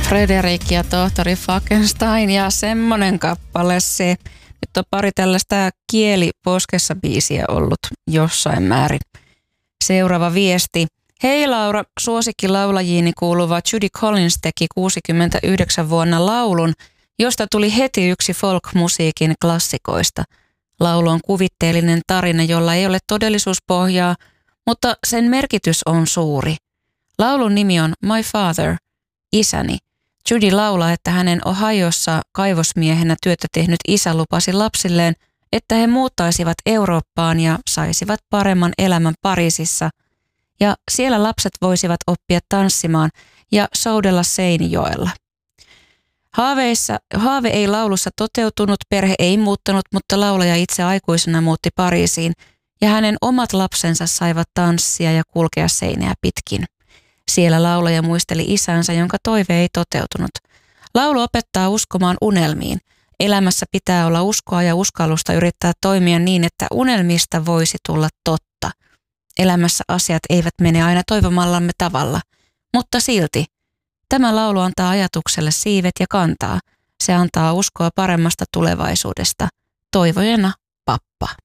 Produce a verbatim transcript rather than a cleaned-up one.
Frederik ja tohtori Falkenstein ja semmonen kappale se. Nyt on pari tällaista kieli poskessa biisiä ollut jossain määrin. Seuraava viesti. Hei Laura, suosikkilaulajiini kuuluva Judy Collins teki kuusikymmentäyhdeksän vuonna laulun, josta tuli heti yksi folk-musiikin klassikoista. Laulu on kuvitteellinen tarina, jolla ei ole todellisuuspohjaa, mutta sen merkitys on suuri. Laulun nimi on My Father, isäni. Judy laulaa, että hänen Ohiossa kaivosmiehenä työtä tehnyt isä lupasi lapsilleen, että he muuttaisivat Eurooppaan ja saisivat paremman elämän Pariisissa. Ja siellä lapset voisivat oppia tanssimaan ja soudella Seinäjoella. Haaveissa, haave ei laulussa toteutunut, perhe ei muuttanut, mutta laulaja itse aikuisena muutti Pariisiin ja hänen omat lapsensa saivat tanssia ja kulkea seinää pitkin. Siellä laulaja muisteli isänsä, jonka toive ei toteutunut. Laulu opettaa uskomaan unelmiin. Elämässä pitää olla uskoa ja uskallusta yrittää toimia niin, että unelmista voisi tulla totta. Elämässä asiat eivät mene aina toivomallamme tavalla, mutta silti. Tämä laulu antaa ajatukselle siivet ja kantaa. Se antaa uskoa paremmasta tulevaisuudesta. Toivojena Pappa.